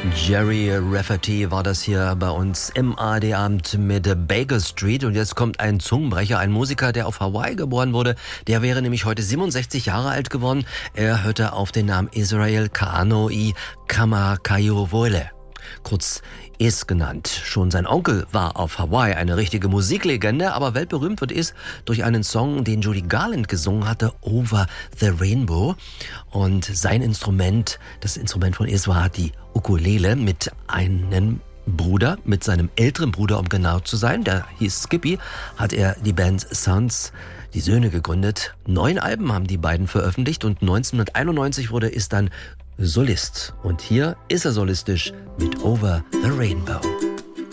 Jerry Rafferty war das hier bei uns im ARD-Abend mit Baker Street. Und jetzt kommt ein Zungenbrecher, ein Musiker, der auf Hawaii geboren wurde. Der wäre nämlich heute 67 Jahre alt geworden. Er hörte auf den Namen Israel Ka'anoi Kamakaiowoile, kurz Is genannt. Schon sein Onkel war auf Hawaii eine richtige Musiklegende, aber weltberühmt wird Is durch einen Song, den Judy Garland gesungen hatte, Over the Rainbow. Und sein Instrument, das Instrument von Is, war die Ukulele mit einem Bruder, mit seinem älteren Bruder, um genau zu sein, der hieß Skippy, hat er die Band Sons, die Söhne, gegründet. 9 Alben haben die beiden veröffentlicht und 1991 wurde Is dann Solist. Und hier ist er solistisch mit Over the Rainbow.